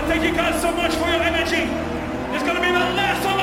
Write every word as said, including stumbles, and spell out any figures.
Thank you guys so much for your energy. It's going to be the last of